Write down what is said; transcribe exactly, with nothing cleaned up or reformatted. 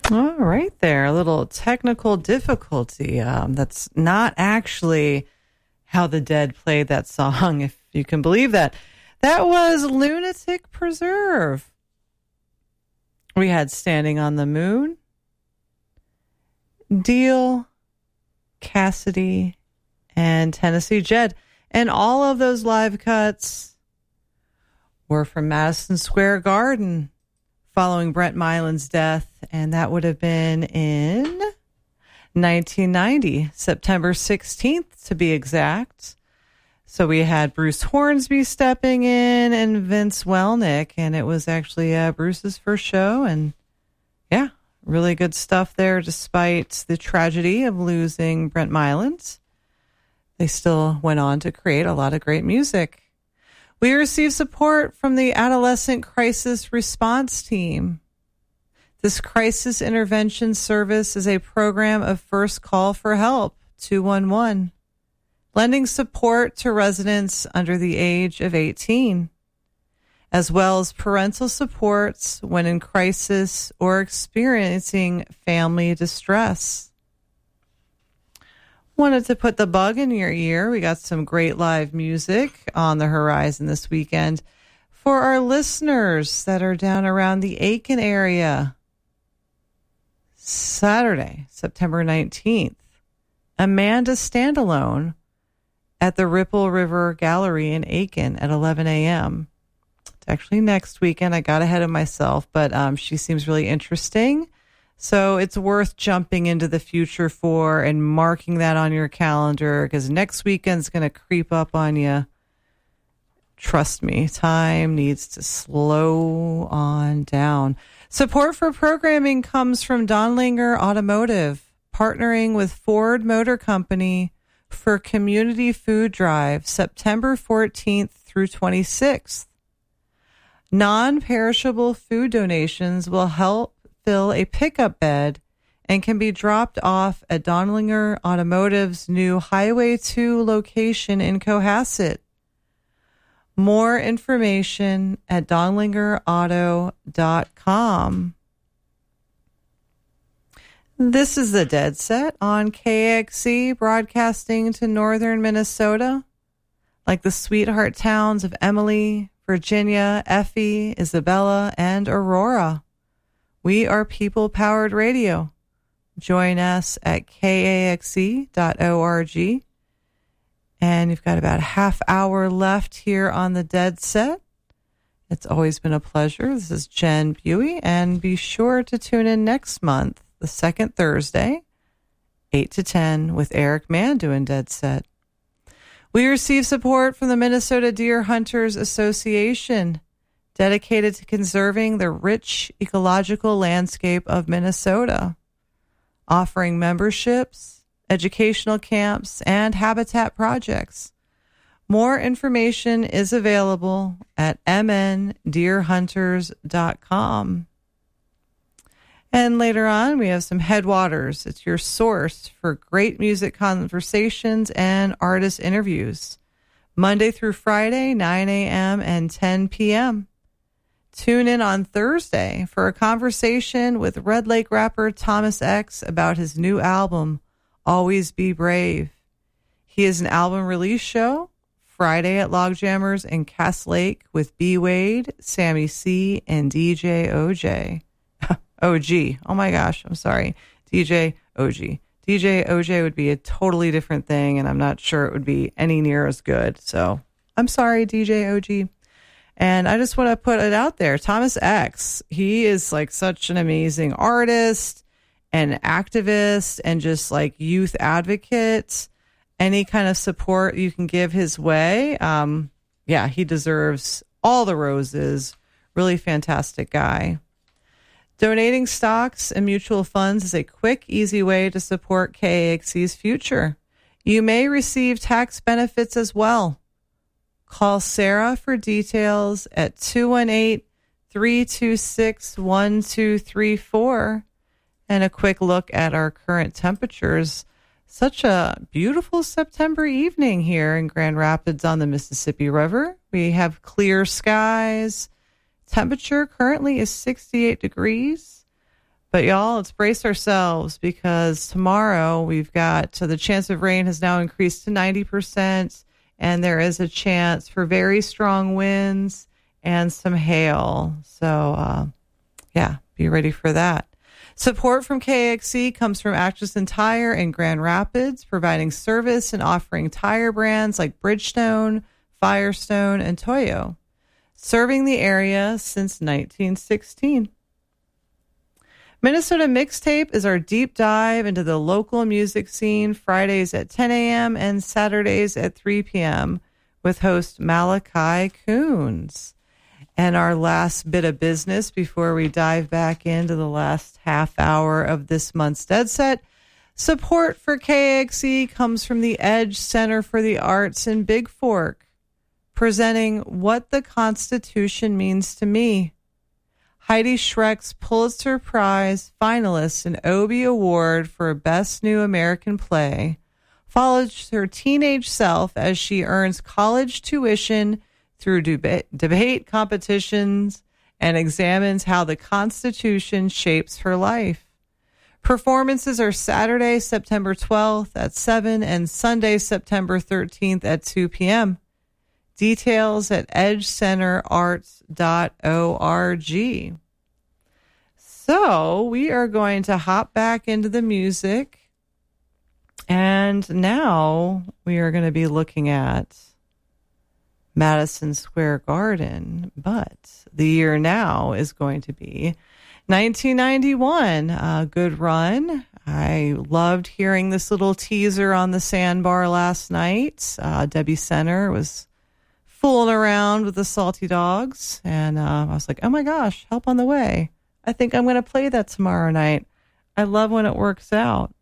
All right there. A little technical difficulty. Um, that's not actually how the Dead played that song, if you can believe that. That was Lunatic Preserve. We had Standing on the Moon, Deal, Cassidy, and Tennessee Jed. And all of those live cuts were from Madison Square Garden following Brent Milan's death, and that would have been in nineteen ninety, September sixteenth to be exact. So we had Bruce Hornsby stepping in and Vince Welnick, and it was actually uh, Bruce's first show, and yeah, really good stuff there despite the tragedy of losing Brent Milan. They still went on to create a lot of great music. We received support from the Adolescent Crisis Response Team. This crisis intervention service is a program of First Call for Help, two one one, lending support to residents under the age of eighteen, as well as parental supports when in crisis or experiencing family distress. Wanted to put the bug in your ear. We got some great live music on the horizon this weekend for our listeners that are down around the Aiken area. Saturday, September nineteenth, Amanda Standalone at the Ripple River Gallery in Aiken at eleven a.m. It's actually next weekend. I got ahead of myself, but um, she seems really interesting. So it's worth jumping into the future for and marking that on your calendar because next weekend's going to creep up on you. Trust me, time needs to slow on down. Support for programming comes from Donlinger Automotive, partnering with Ford Motor Company for Community Food Drive, September fourteenth through twenty-sixth. Non-perishable food donations will help fill a pickup bed and can be dropped off at Donlinger Automotive's new Highway two location in Cohasset. More information at donlinger auto dot com. This is the Dead Set on K A X C, broadcasting to northern Minnesota, like the sweetheart towns of Emily, Virginia, Effie, Isabella, and Aurora. We are people-powered radio. Join us at K A X C dot org. And you've got about a half hour left here on the Dead Set. It's always been a pleasure. This is Jen Buey, and be sure to tune in next month, the second Thursday, eight to ten, with Eric Mann doing Dead Set. We receive support from the Minnesota Deer Hunters Association, dedicated to conserving the rich ecological landscape of Minnesota, offering memberships, educational camps, and habitat projects. More information is available at m n deer hunters dot com. And later on, we have some Headwaters. It's your source for great music conversations and artist interviews, Monday through Friday, nine a.m. and ten p.m. Tune in on Thursday for a conversation with Red Lake rapper Thomas X about his new album, Always Be Brave. He is an album release show Friday at Logjammers in Cass Lake with B. Wade, Sammy C., and D J O J. O G. Oh my gosh, I'm sorry. D J O G. D J O J would be a totally different thing, and I'm not sure it would be any near as good. So I'm sorry, D J O G. And I just want to put it out there. Thomas X, he is like such an amazing artist and activist and just like youth advocate. Any kind of support you can give his way. Um, yeah, he deserves all the roses. Really fantastic guy. Donating stocks and mutual funds is a quick, easy way to support K A X C's future. You may receive tax benefits as well. Call Sarah for details at two one eight, three two six, one two three four. And a quick look at our current temperatures. Such a beautiful September evening here in Grand Rapids on the Mississippi River. We have clear skies. Temperature currently is sixty-eight degrees, But y'all, let's brace ourselves because tomorrow we've got, so the chance of rain has now increased to ninety percent, and there is a chance for very strong winds and some hail. So, uh, yeah, be ready for that. Support from K X C comes from Atchison Tire in Grand Rapids, providing service and offering tire brands like Bridgestone, Firestone, and Toyo, serving the area since nineteen sixteen. Minnesota Mixtape is our deep dive into the local music scene, Fridays at ten a.m. and Saturdays at three p.m. with host Malachi Coons. And our last bit of business before we dive back into the last half hour of this month's Dead Set. Support for K X E comes from the Edge Center for the Arts in Big Fork, presenting What the Constitution Means to Me. Heidi Schreck's Pulitzer Prize finalist and Obie Award for Best New American Play follows her teenage self as she earns college tuition through deba- debate competitions and examines how the Constitution shapes her life. Performances are Saturday, September twelfth at seven and Sunday, September thirteenth at two p.m. Details at edge center arts dot org. So we are going to hop back into the music. And now we are going to be looking at Madison Square Garden. But the year now is going to be nineteen ninety-one. A good run. I loved hearing this little teaser on the sandbar last night. Uh, Debbie Center was fooling around with the Salty Dogs, and uh, I was like, oh my gosh, Help on the Way. I think I'm going to play that tomorrow night. I love when it works out.